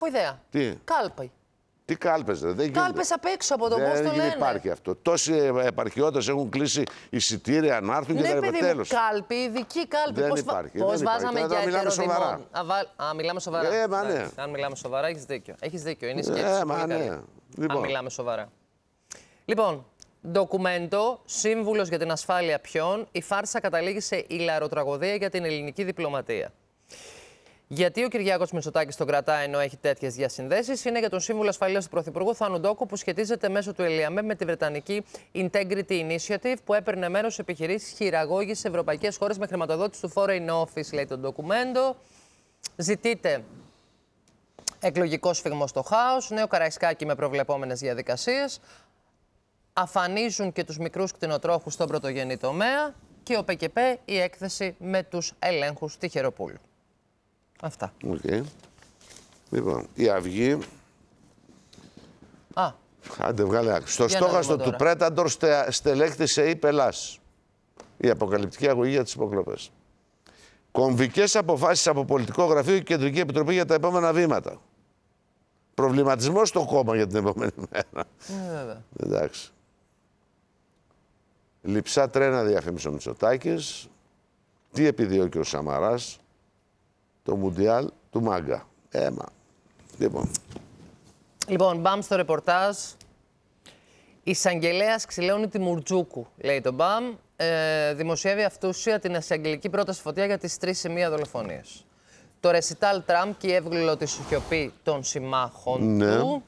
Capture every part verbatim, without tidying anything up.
ιδέα. Τι. Κάλπη. Τι κάλπες, δεν γίνεται. Κάλπες απ' έξω από το πώς το λένε. Δεν υπάρχει αυτό. Τόσοι επαρχιώτες έχουν κλείσει εισιτήρια να έρθουν ναι, και τα παιδί μου, κάλπη, ειδική κάλπη. Δεν πώς υπάρχει. Πώς δεν βάζαμε υπάρχει. για μιλάμε σοβαρά. Α, α, μιλάμε σοβαρά. Ε, μα ναι. Αν μιλάμε σοβαρά, έχεις δίκιο. Έχεις δίκιο. Είναι η σκέψη. Ε, μα ναι. Λοιπόν. Αν μιλάμε σοβαρά. Λοιπόν, ντοκουμέντο, σύμβουλος για την ασφάλεια ποιον, η φάρσα καταλήγει σε ηλαροτραγωδία για την ελληνική διπλωματία. Γιατί ο Κυριάκος Μητσοτάκης τον κρατάει ενώ έχει τέτοιες διασυνδέσεις, είναι για τον σύμβουλο ασφαλείας του Πρωθυπουργού Θάνου Ντόκου, που σχετίζεται μέσω του ΕΛΙΑΜΕ με τη βρετανική Integrity Initiative, που έπαιρνε μέρος σε επιχειρήσεις χειραγώγησης σε ευρωπαϊκές χώρες με χρηματοδότηση του Foreign Office, λέει το ντοκουμέντο. Ζητείται εκλογικό σφιγμό στο χάος, νέο Καραϊσκάκι με προβλεπόμενες διαδικασίες. Αφανίζουν και τους μικρούς κτηνοτρόφους στον πρωτογενή τομέα και ο ΠΚΠ η έκθεση με τους ελέγχους Τυχεροπούλου. Αυτά. Okay. Λοιπόν, η Αυγή. Α. Άντε βγάλε άκρη. Στο στόχαστρο του Πρέταντορ στε, στελέχθησε η Πελάς. Η αποκαλυπτική αγωγή για τις υποκλοπές. Κομβικές αποφάσεις από πολιτικό γραφείο και Κεντρική Επιτροπή για τα επόμενα βήματα. Προβληματισμός στο κόμμα για την επόμενη μέρα. Ε, βέβαια. Εντάξει. Λειψά τρένα διαφήμισε ο Μητσοτάκης. Τι επιδιώκει ο Σαμαράς? Το Μουντιάλ του Μάγκα. Έμα. Λοιπόν. Λοιπόν, μπαμ στο ρεπορτάζ. Εισαγγελέας ξυλώνει τη Μουρτζούκου, λέει το μπαμ. Ε, δημοσιεύει αυτούσια την εισαγγελική πρόταση φωτιά για τις τρεις σε μία δολοφονίες. Το ρεσιτάλ Τραμπ και η εύγλωτη τη σιωπή των συμμάχων ναι. του.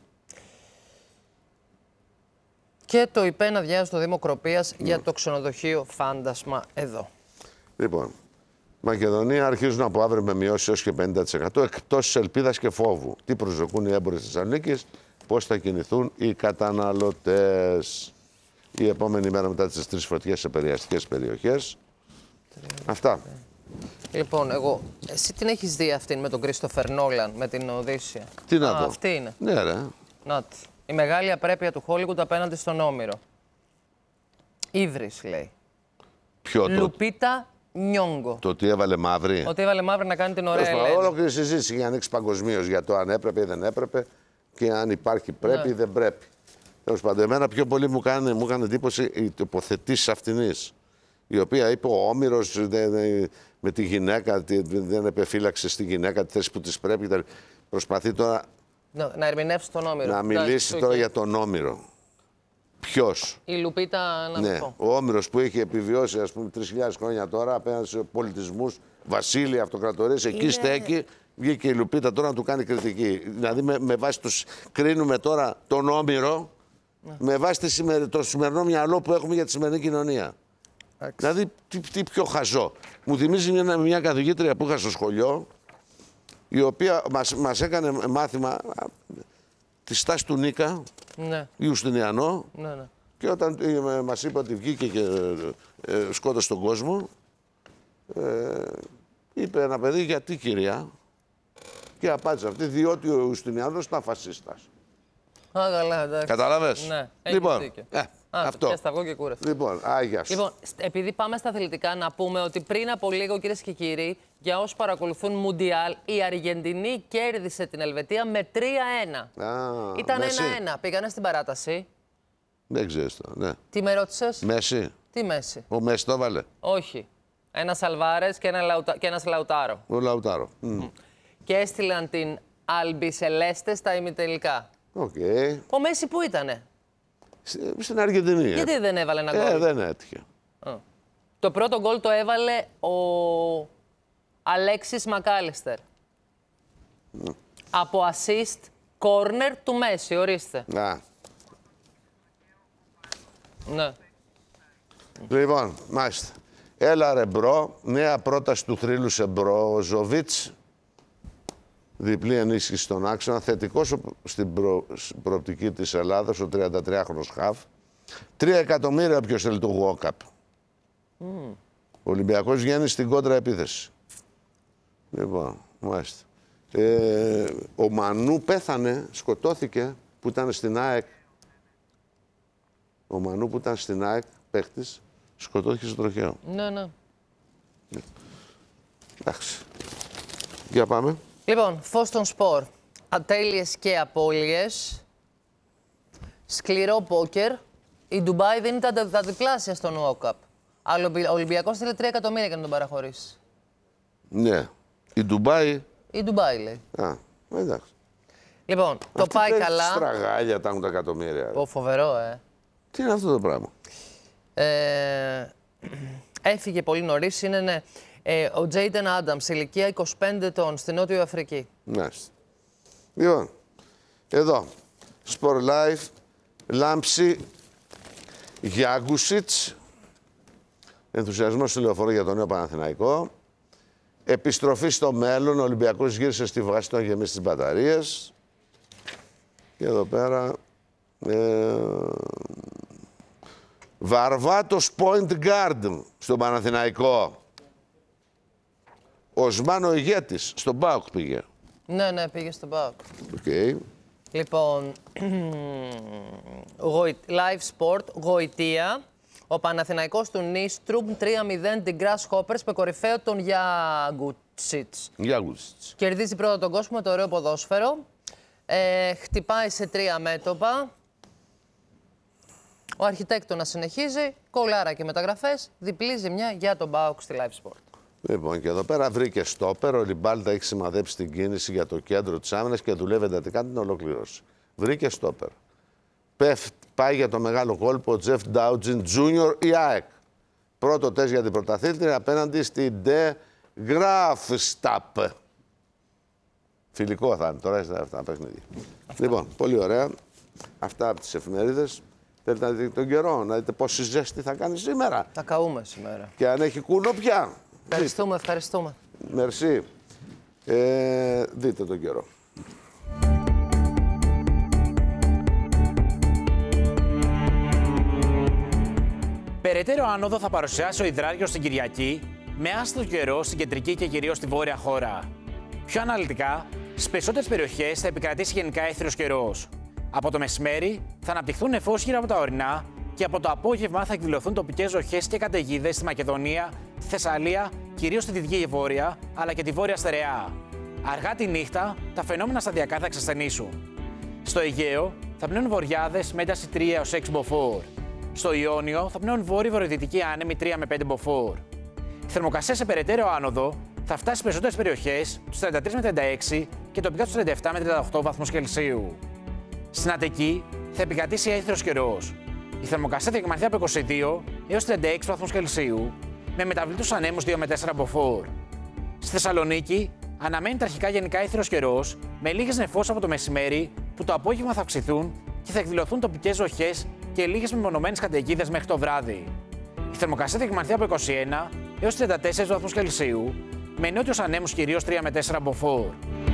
Και το ΙΠΕ αδειάζει στο Δημοκροπίας ναι. για το ξενοδοχείο φάντασμα εδώ. Λοιπόν. Μακεδονία αρχίζουν από αύριο με μειώσεις έως και πενήντα τοις εκατό εκτός ελπίδας και φόβου. Τι προσδοκούν οι έμποροι της Θεσσαλονίκης, πώς θα κινηθούν οι καταναλωτές. Η επόμενη μέρα μετά τις τρεις φωτιές σε περιαστικές περιοχές. Αυτά. Λοιπόν, εγώ, εσύ την έχεις δει αυτήν με τον Κρίστοφερ Νόλαν, με την Οδύσσεια? Τι να Α, πω. Αυτή είναι. Ναι, ρε. Να, η μεγάλη απρέπεια του Χόλιγουντ απέναντι στον Όμηρο. Ίδρυς, λέει. Ποιο το... Λουπίτα Νιόγκο. Το ότι έβαλε μαύρη. Ότι έβαλε μαύρη να κάνει την ωραία Ελένη. Ολόκληρη συζήτηση για να ανοίξει παγκοσμίως για το αν έπρεπε ή δεν έπρεπε και αν υπάρχει πρέπει ή ναι. δεν πρέπει. Τέλος πάντων, εμένα πιο πολύ μου κάνει, μου έκανε εντύπωση η τοποθετήση αυτινής, η οποία είπε ο Όμηρος με τη γυναίκα, δεν επεφύλαξε στη γυναίκα τη θέση που της πρέπει. Προσπαθεί τώρα να, να ερμηνεύσει τον Όμηρο. Να μιλήσει τώρα και... για τον Όμηρο. Ποιος? Η Λουπίτα, να ναι, πω. Ο Όμηρος που είχε επιβιώσει, ας πούμε, τρεις χιλιάδες χρόνια τώρα απέναντι σε πολιτισμούς, βασίλεια, αυτοκρατορίες, εκεί είναι... στέκει. Βγήκε η Λουπίτα τώρα να του κάνει κριτική. Δηλαδή, με, με βάση τους κρίνουμε τώρα τον Όμηρο, ναι. με βάση το σημερινό μυαλό που έχουμε για τη σημερινή κοινωνία. Άξι. Δηλαδή, τι, τι πιο χαζό. Μου θυμίζει μια, μια καθηγήτρια που είχα στο σχολείο, η οποία μας, μας έκανε μάθημα τη στάση του Νίκα, ναι. Ιουστινιανό, ναι, ναι. και όταν ε, μας είπε ότι βγήκε και ε, ε, σκότωσε τον κόσμο, ε, είπε ένα παιδί, γιατί κυρία? Και απάντησε αυτή, διότι ο Ιουστινιανός ήταν φασίστας. Α, καλά, εντάξει. Καταλαβες? Ναι, λοιπόν, ε, Α, αυτό. Και σταυγό και κούρευτο. Λοιπόν, άγια σου. Λοιπόν, επειδή πάμε στα αθλητικά, να πούμε ότι πριν από λίγο, κυρίες και κύριοι, για όσους παρακολουθούν Μουντιάλ, η Αργεντινή κέρδισε την Ελβετία με τρία ένα. Α, ήταν Μέση. ένα ένα. Πήγανε στην παράταση. Δεν ξέρεις το, ναι. Τι με ρώτησες? Μέση. Τι Μέση? Ο Μέση το έβαλε. Όχι. Ένας Αλβάρες και, ένα Λαουτα... και ένας Λαουτάρο. Ο Λαουτάρο. Mm. Mm. Και έστειλαν την Αλμπισελέστε στα ημιτελικά. Okay. Ο Μέση πού ήτανε? Στην Αργεντινή. Γιατί δεν έβαλε ένα ε, γκολ? δεν έτυχε. Oh. Το πρώτο γκολ το έβαλε ο Αλέξης Μακάλιστερ. Mm. Από assist corner του Μέση, ορίστε. Να. Ναι. Λοιπόν, μάλιστα. Έλα ρε μπρο, νέα πρόταση του θρύλου σε Μπρόζοβιτς. Διπλή ενίσχυση στον άξονα. Θετικός στην προ... προοπτική της Ελλάδας, ο τριαντατριάχρονος χαφ. Τρία εκατομμύρια όποιος θέλει το Γουόκαπ. Mm. Ο Ολυμπιακός βγαίνει στην κόντρα επίθεση. Λοιπόν, μάλιστα. Ε, ο Μανού πέθανε, σκοτώθηκε, που ήταν στην ΑΕΚ. Ο Μανού που ήταν στην ΑΕΚ, παίχτης, σκοτώθηκε στο τροχαίο. Ναι, ναι. Εντάξει. Για πάμε. Λοιπόν, φως των σπορ. ατέλειες και απώλειες, σκληρό πόκερ. Η Ντουμπάι δίνει τα, τα διπλάσια στον Walkup. Αλλά ο Ολυμπιακός θέλει τρία εκατομμύρια για να τον παραχωρήσει. Ναι. Η Ντουμπάι. Η Ντουμπάι λέει. Α, εντάξει. Λοιπόν, αυτή το πάει καλά. Στραγάλια τα έχουν τα εκατομμύρια. Ω, φοβερό, ε. Τι είναι αυτό το πράγμα. Ε, έφυγε πολύ νωρίς. Είναι ναι, ε, ο Τζέιντεν Άνταμς, ηλικία είκοσι πέντε ετών, στη Νότιο Αφρική. Μάλιστα. Λοιπόν, εδώ. Sport Life, Λάμψη, Γιάγκουσιτς. Ενθουσιασμός στο λεωφορείο για τον νέο Παναθηναϊκό. Επιστροφή στο μέλλον. Ο Ολυμπιακός γύρισε στη βάση των γεμίσει τις μπαταρίες. Και εδώ πέρα... Ε, Βαρβάτος point guard στον Παναθηναϊκό. Οσμάν ο ηγέτης. Στον ΠΑΟΚ πήγε. Ναι, ναι, πήγε στον ΠΑΟΚ. Okay. Λοιπόν, live sport, Γοητεία. Ο Παναθηναϊκός του Νίστρουμ τρία μηδέν την Grasshoppers με κορυφαίο τον Γιάγκουτσιτς. Γιάγκουτσιτς. Κερδίζει πρώτα τον κόσμο με το ωραίο ποδόσφαιρο. Ε, χτυπάει σε τρία μέτωπα. Ο αρχιτέκτονας συνεχίζει. Κολάρα και μεταγραφές. Διπλή ζημιά για τον ΠΑΟΚ στη live sport. Λοιπόν, και εδώ πέρα βρήκε στόπερ. Ο Λιμπάλτα έχει σημαδέψει την κίνηση για το κέντρο της άμυνας και δουλεύει εντατικά την ολοκλήρωση. Βρήκε στόπερ. Πέφτει, πάει για το μεγάλο κόλπο ο Τζεφ Ντάουτζιν Τζούνιορ η ΑΕΚ. Πρώτο τεστ για την πρωταθλήτρια απέναντι στην Ντε Γκράφσταπ. Φιλικό θα είναι τώρα αυτά τα παιχνίδια. Λοιπόν, πολύ ωραία. Αυτά από τις εφημερίδες. Θέλετε να δείτε τον καιρό, να δείτε πόση ζέστη θα κάνει σήμερα. Θα καούμε σήμερα. Και αν έχει κούνο πια. Ευχαριστούμε, ευχαριστούμε. Μερσή. Ε, δείτε τον καιρό. Περαιτέρω άνοδο θα παρουσιάσει ο υδράριος στην Κυριακή, με άστατο καιρό στην κεντρική και κυρίως στη βόρεια χώρα. Πιο αναλυτικά, στις περισσότερες περιοχές θα επικρατήσει γενικά έθριος καιρός. Από το μεσημέρι θα αναπτυχθούν νεφόσχυρα από τα ορεινά και από το απόγευμα θα εκδηλωθούν τοπικές ζοχές και καταιγίδες στη Μακεδονία, τη Θεσσαλία, κυρίως στη Δυτική Βόρεια, αλλά και τη Βόρεια Στερεά. Αργά τη νύχτα τα φαινόμενα σταδιακά θα εξασθενήσουν. Στο Αιγαίο θα πνέουν βοριάδες με ένταση τρία έως έξι μποφόρ. Στο Ιόνιο θα πνέουν βόρειο-βορειοδυτικοί άνεμοι τρία με πέντε μποφόρ. Η θερμοκρασία σε περαιτέρω άνοδο θα φτάσει στις περισσότερες περιοχές στους τριάντα τρία με τριάντα έξι και τοπικά στους τριάντα επτά με τριάντα οκτώ βαθμούς Κελσίου. Στην Αττική θα επικρατήσει έθριος καιρός. Η θερμοκρασία θα εκμανθεί από είκοσι δύο έως τριάντα έξι βαθμούς Κελσίου, με μεταβλητούς ανέμους δύο με τέσσερα μποφόρ. Στη Θεσσαλονίκη αναμένεται αρχικά γενικά έθριος καιρός, με λίγες νεφώσεις από το μεσημέρι που το απόγευμα θα αυξηθούν και θα εκδηλωθούν τοπικές ζοχές και λίγες μεμονωμένες καταιγίδες μέχρι το βράδυ. Η θερμοκρασία θα εκμανθεί από είκοσι ένα έως τριάντα τέσσερα βαθμούς Κελσίου, με νότιους ανέμους κυρίως τρία με τέσσερα μποφόρ.